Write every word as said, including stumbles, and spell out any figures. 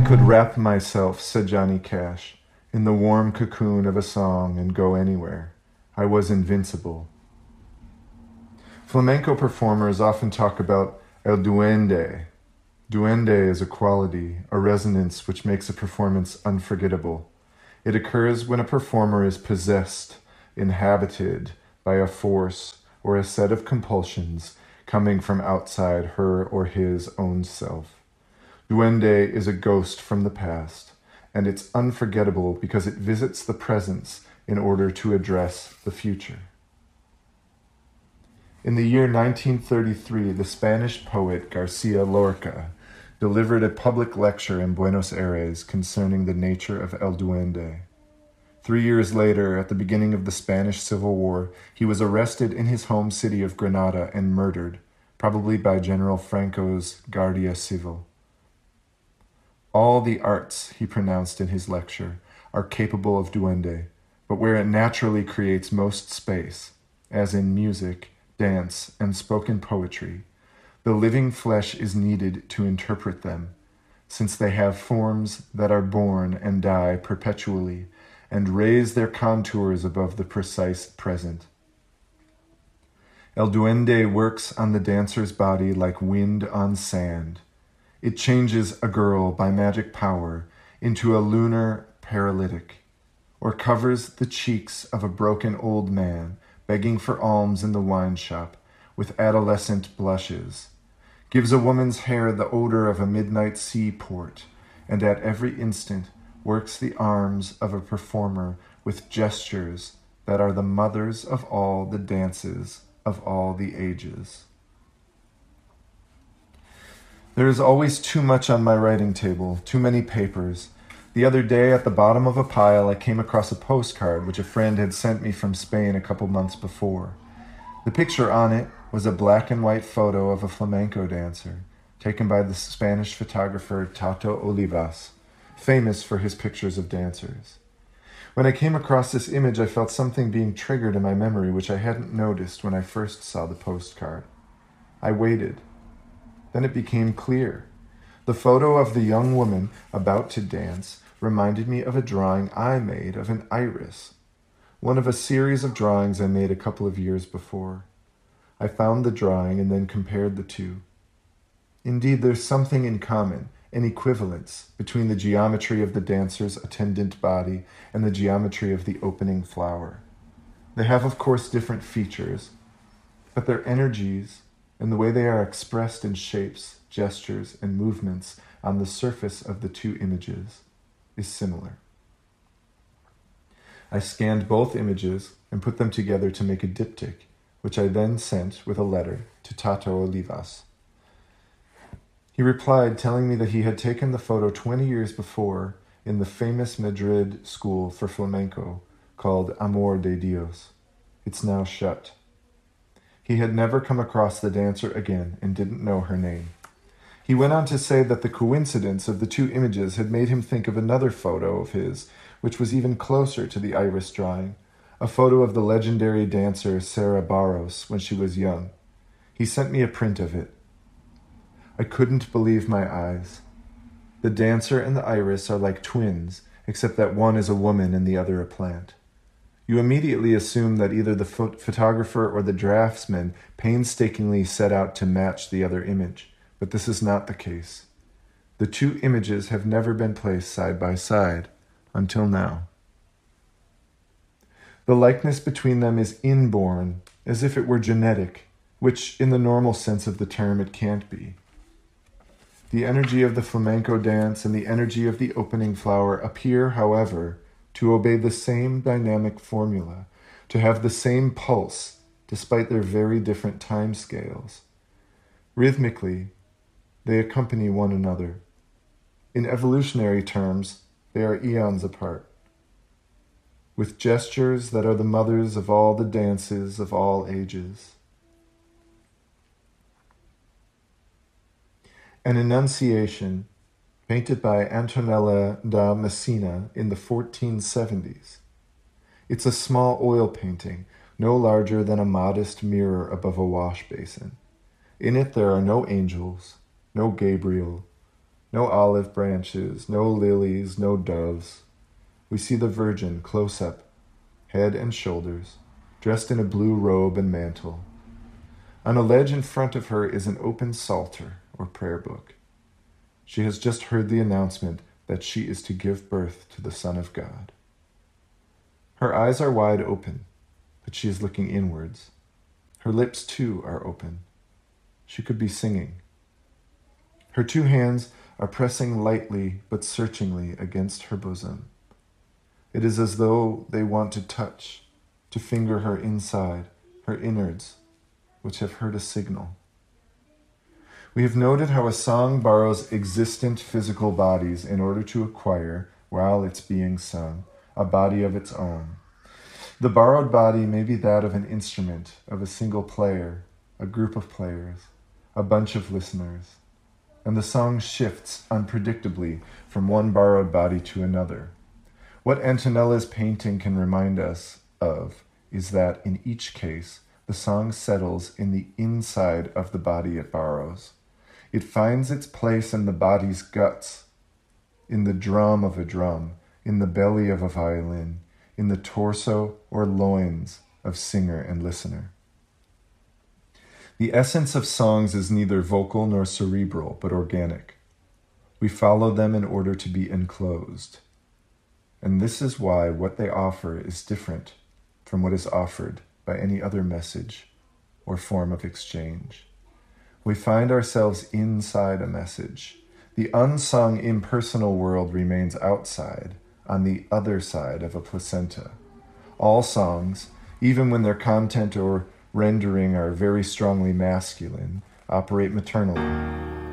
could wrap myself, said Johnny Cash, in the warm cocoon of a song and go anywhere. I was invincible. Flamenco performers often talk about el duende. Duende is a quality, a resonance which makes a performance unforgettable. It occurs when a performer is possessed, inhabited by a force or a set of compulsions coming from outside her or his own self. Duende is a ghost from the past, and it's unforgettable because it visits the present in order to address the future. In the year nineteen thirty-three, the Spanish poet Garcia Lorca delivered a public lecture in Buenos Aires concerning the nature of El Duende. Three years later, at the beginning of the Spanish Civil War, he was arrested in his home city of Granada and murdered, probably by General Franco's Guardia Civil. All the arts, he pronounced in his lecture, are capable of duende, but where it naturally creates most space, as in music, dance, and spoken poetry, the living flesh is needed to interpret them, since they have forms that are born and die perpetually and raise their contours above the precise present. El Duende works on the dancer's body like wind on sand. It changes a girl by magic power into a lunar paralytic, or covers the cheeks of a broken old man begging for alms in the wine shop with adolescent blushes, gives a woman's hair the odor of a midnight seaport, and at every instant works the arms of a performer with gestures that are the mothers of all the dances of all the ages. There is always too much on my writing table, too many papers. The other day, at the bottom of a pile, I came across a postcard which a friend had sent me from Spain a couple months before. The picture on it was a black and white photo of a flamenco dancer, taken by the Spanish photographer Tato Olivas, famous for his pictures of dancers. When I came across this image, I felt something being triggered in my memory which I hadn't noticed when I first saw the postcard. I waited. Then it became clear. The photo of the young woman about to dance reminded me of a drawing I made of an iris, one of a series of drawings I made a couple of years before. I found the drawing and then compared the two. Indeed, there's something in common, an equivalence, between the geometry of the dancer's attendant body and the geometry of the opening flower. They have, of course, different features, but their energies and the way they are expressed in shapes, gestures, and movements on the surface of the two images is similar. I scanned both images and put them together to make a diptych, which I then sent with a letter to Tato Olivas. He replied telling me that he had taken the photo twenty years before in the famous Madrid school for flamenco called Amor de Dios. It's now shut. He had never come across the dancer again and didn't know her name. He went on to say that the coincidence of the two images had made him think of another photo of his, which was even closer to the iris drawing, a photo of the legendary dancer Sarah Barros when she was young. He sent me a print of it. I couldn't believe my eyes. The dancer and the iris are like twins, except that one is a woman and the other a plant. You immediately assume that either the pho- photographer or the draftsman painstakingly set out to match the other image, but this is not the case. The two images have never been placed side by side until now. The likeness between them is inborn, as if it were genetic, which in the normal sense of the term it can't be. The energy of the flamenco dance and the energy of the opening flower appear, however, to obey the same dynamic formula, to have the same pulse, despite their very different time scales. Rhythmically, they accompany one another. In evolutionary terms, they are eons apart. With gestures that are the mothers of all the dances of all ages. An Annunciation, painted by Antonella da Messina in the fourteen seventies. It's a small oil painting, no larger than a modest mirror above a wash basin. In it there are no angels, no Gabriel, No olive branches, no lilies, no doves. We see the Virgin close up, head and shoulders, dressed in a blue robe and mantle. On a ledge in front of her is an open psalter or prayer book. She has just heard the announcement that she is to give birth to the Son of God. Her eyes are wide open, but she is looking inwards. Her lips, too, are open. She could be singing. Her two hands are pressing lightly but searchingly against her bosom. It is as though they want to touch, to finger her inside, her innards, which have heard a signal. We have noted how a song borrows existent physical bodies in order to acquire, while it's being sung, a body of its own. The borrowed body may be that of an instrument, of a single player, a group of players, a bunch of listeners, and the song shifts unpredictably from one borrowed body to another. What Antonella's painting can remind us of is that in each case, the song settles in the inside of the body it borrows. It finds its place in the body's guts, in the drum of a drum, in the belly of a violin, in the torso or loins of singer and listener. The essence of songs is neither vocal nor cerebral, but organic. We follow them in order to be enclosed. And this is why what they offer is different from what is offered by any other message or form of exchange. We find ourselves inside a message. The unsung impersonal world remains outside, on the other side of a placenta. All songs, even when their content or rendering are very strongly masculine, operate maternally.